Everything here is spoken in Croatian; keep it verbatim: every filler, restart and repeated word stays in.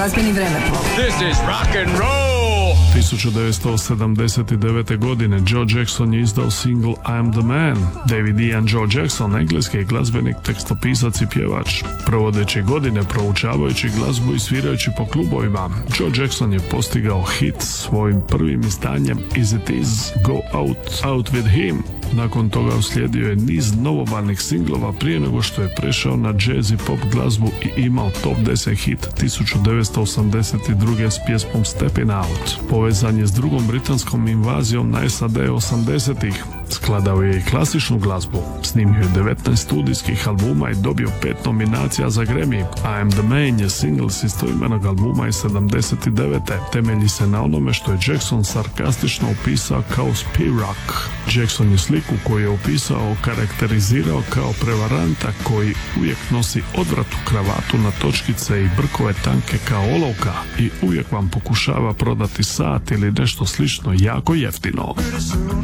glazbeni vremeplov. This is rock and roll! tisuću devetsto sedamdeset devete. godine Joe Jackson je izdao single I'm the Man. David Ian Joe Jackson, engleski glazbenik, tekstopisac i pjevač. Provodeći godine proučavajući glazbu i svirajući po klubovima, Joe Jackson je postigao hit svojim prvim izdanjem Is It Is, Go Out, Out With Him. Nakon toga uslijedio je niz novovalnih singlova prije nego što je prešao na jazz i pop glazbu i imao top deset hit tisuću devetsto osamdeset druge. s pjesmom Steppin' Out. Povezan je s drugom britanskom invazijom na S A D osamdesetih. Skladao je i klasičnu glazbu. Snimio je devetnaest studijskih albuma i dobio pet nominacija za Grammy. I'm the Man je single s istoimenog albuma iz sedamdeset devete. Temelji se na onome što je Jackson sarkastično opisao kao speed rock. Jackson je sliku koju je opisao karakterizirao kao prevaranta koji uvijek nosi odvratu kravatu na točkice i brkove tanke kao olovka i uvijek vam pokušava prodati sat ili nešto slično jako jeftino.